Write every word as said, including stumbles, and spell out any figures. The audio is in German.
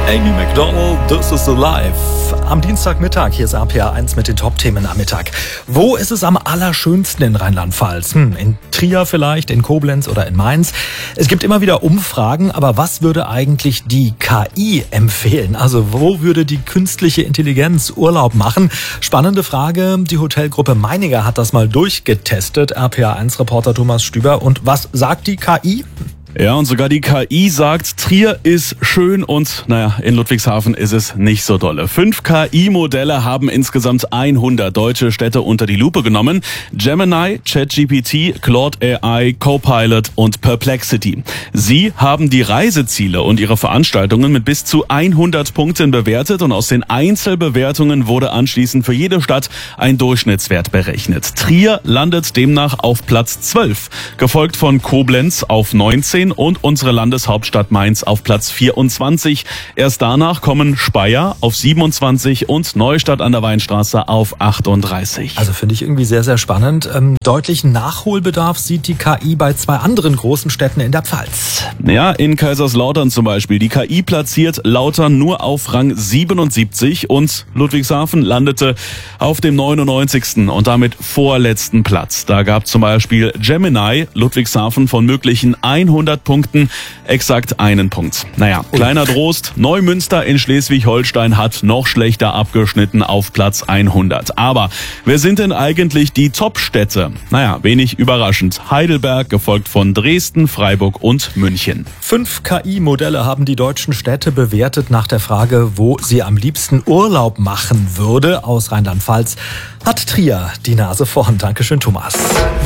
Amy Macdonald, This is the Life. Am Dienstagmittag, hier ist R P R eins mit den Top-Themen am Mittag. Wo ist es am allerschönsten in Rheinland-Pfalz? Hm, in Trier vielleicht, in Koblenz oder in Mainz? Es gibt immer wieder Umfragen, aber was würde eigentlich die K I empfehlen? Also wo würde die künstliche Intelligenz Urlaub machen? Spannende Frage. Die Hotelgruppe Meininger hat das mal durchgetestet. R P R eins Reporter Thomas Stüber. Und was sagt die K I? Ja, und sogar die K I sagt, Trier ist schön und, naja, in Ludwigshafen ist es nicht so dolle. Fünf K I-Modelle haben insgesamt hundert deutsche Städte unter die Lupe genommen. Gemini, ChatGPT, Claude A I, Copilot und Perplexity. Sie haben die Reiseziele und ihre Veranstaltungen mit bis zu hundert Punkten bewertet und aus den Einzelbewertungen wurde anschließend für jede Stadt ein Durchschnittswert berechnet. Trier landet demnach auf Platz zwölf, gefolgt von Koblenz auf neunzehn und unsere Landeshauptstadt Mainz auf Platz vierundzwanzig. Erst danach kommen Speyer auf siebenundzwanzig und Neustadt an der Weinstraße auf achtunddreißig. Also finde ich irgendwie sehr, sehr spannend. Ähm, deutlichen Nachholbedarf sieht die K I bei zwei anderen großen Städten in der Pfalz. Ja, in Kaiserslautern zum Beispiel. Die K I platziert Lautern nur auf Rang siebenundsiebzig und Ludwigshafen landete auf dem neunundneunzigsten und damit vorletzten Platz. Da gab zum Beispiel Gemini Ludwigshafen von möglichen hundert Punkten exakt einen Punkt. Naja, kleiner Trost, Neumünster in Schleswig-Holstein hat noch schlechter abgeschnitten auf Platz hundert. Aber wer sind denn eigentlich die Top-Städte? Naja, wenig überraschend. Heidelberg, gefolgt von Dresden, Freiburg und München. Fünf K I-Modelle haben die deutschen Städte bewertet nach der Frage, wo sie am liebsten Urlaub machen würde. Aus Rheinland-Pfalz hat Trier die Nase vorn. Dankeschön, Thomas.